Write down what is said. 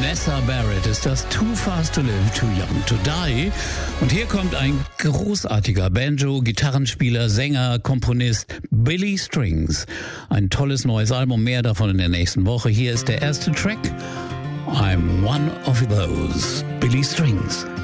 Vanessa Barrett ist das Too Fast to Live, Too Young to Die. Und hier kommt ein großartiger Banjo, Gitarrenspieler, Sänger, Komponist, Billy Strings. Ein tolles neues Album, mehr davon in der nächsten Woche. Hier ist der erste Track, I'm One of Those, Billy Strings.